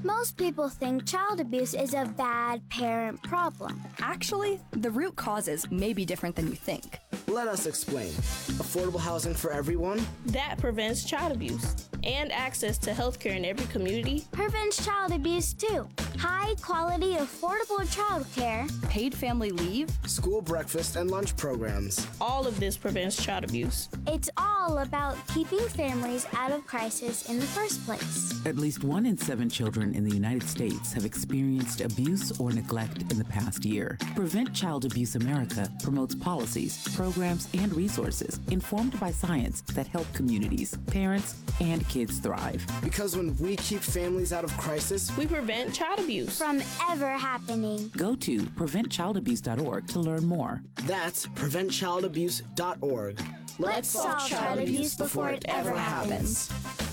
Most people think child abuse is a bad parent problem. Actually, the root causes may be different than you think. Let us explain. Affordable housing for everyone? That prevents child abuse. And access to healthcare in every community prevents child abuse too. High quality, affordable child care. Paid family leave. School breakfast and lunch programs. All of this prevents child abuse. It's all about keeping families out of crisis in the first place. At least 1 in 7 children in the United States have experienced abuse or neglect in the past year. Prevent Child Abuse America promotes policies, programs, and resources informed by science that help communities, parents, and kids thrive. Because when we keep families out of crisis, we prevent child abuse from ever happening. Go to preventchildabuse.org to learn more. That's preventchildabuse.org. Let's solve child abuse before it ever happens.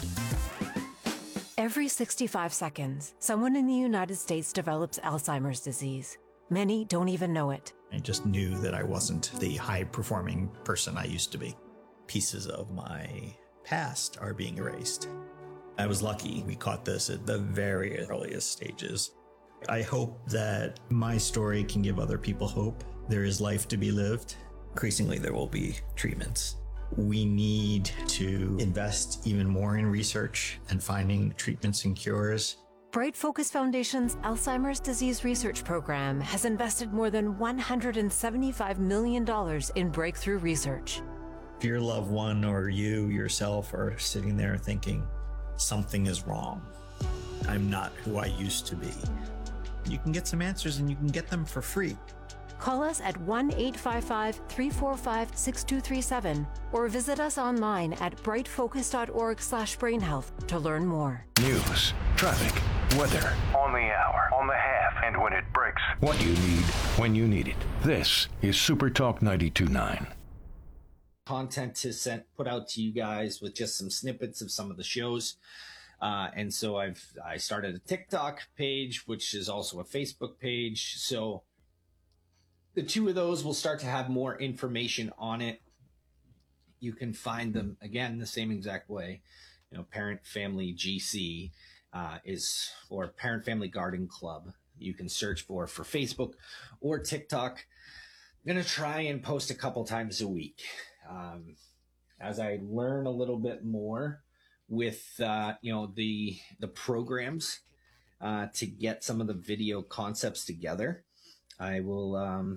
Every 65 seconds, someone in the United States develops Alzheimer's disease. Many don't even know it. I just knew that I wasn't the high-performing person I used to be. Pieces of my past are being erased. I was lucky we caught this at the very earliest stages. I hope that my story can give other people hope. There is life to be lived. Increasingly, there will be treatments. We need to invest even more in research and finding treatments and cures. Bright Focus Foundation's Alzheimer's Disease Research Program has invested more than $175 million in breakthrough research. If your loved one or you yourself are sitting there thinking, something is wrong, I'm not who I used to be, you can get some answers and you can get them for free. Call us at 1-855-345-6237 or visit us online at brightfocus.org/brainhealth to learn more. News, traffic, weather. On the hour, on the half, and when it breaks. What you need, when you need it. This is Super Talk 92.9. Content to put out to you guys with just some snippets of some of the shows. And so I started a TikTok page, which is also a Facebook page. So the two of those will start to have more information on it. You can find them again the same exact way. You know, Parent Family GC or Parent Family Garden Club. You can search for Facebook or TikTok. I'm going to try and post a couple times a week. As I learn a little bit more with, the programs, to get some of the video concepts together, I will,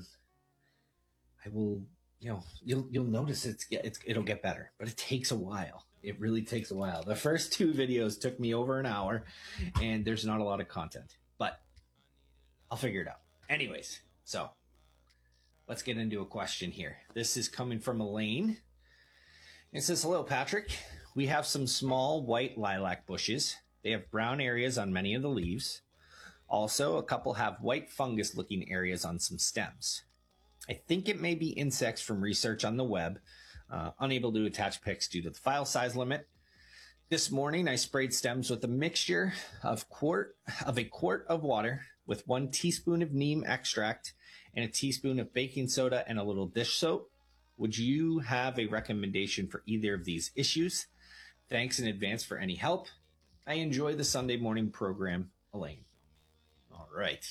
you'll notice it'll get better, but it takes a while. It really takes a while. The first 2 videos took me over an hour and there's not a lot of content, but I'll figure it out. Anyways, so let's get into a question here. This is coming from Elaine. It says, hello, Patrick. We have some small white lilac bushes. They have brown areas on many of the leaves. Also, a couple have white fungus looking areas on some stems. I think it may be insects from research on the web. Unable to attach pics due to the file size limit. This morning, I sprayed stems with a mixture of a quart of water with 1 teaspoon of neem extract and a teaspoon of baking soda and a little dish soap. Would you have a recommendation for either of these issues? Thanks in advance for any help. I enjoy the Sunday morning program, Elaine. All right.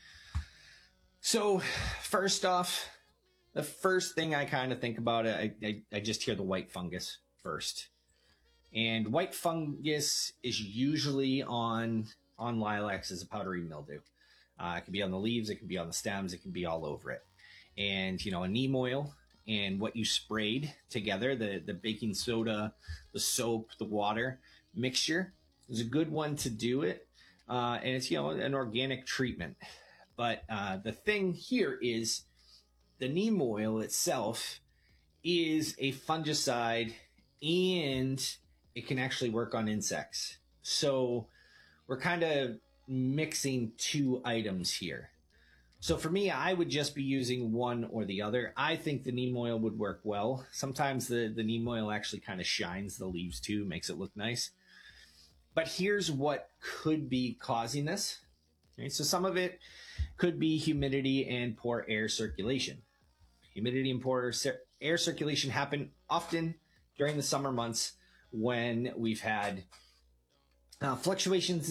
So first off, the first thing I kind of think about, I just hear the white fungus first. And white fungus is usually on lilacs as a powdery mildew. It can be on the leaves, it can be on the stems, it can be all over it. And, a neem oil and what you sprayed together, the baking soda, the soap, the water mixture is a good one to do it. And it's, an organic treatment. But the thing here is the neem oil itself is a fungicide and it can actually work on insects. So we're kind of mixing 2 items here. So for me, I would just be using one or the other. I think the neem oil would work well. Sometimes the neem oil actually kind of shines the leaves too, makes it look nice. But here's what could be causing this. Okay, so some of it could be humidity and poor air circulation. Humidity and poor air circulation happen often during the summer months when we've had fluctuations